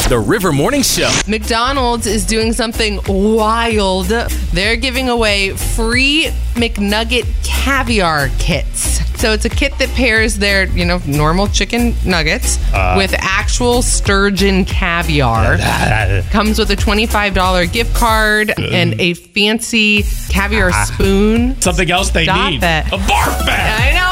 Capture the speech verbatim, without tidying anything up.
The River Morning Show. McDonald's is doing something wild. They're giving away free McNugget caviar kits. So it's a kit that pairs their, you know, normal chicken nuggets uh, with actual sturgeon caviar. Comes with a twenty-five dollars gift card and a fancy caviar spoon. Something else they Stop need. It. A barf bag. I know.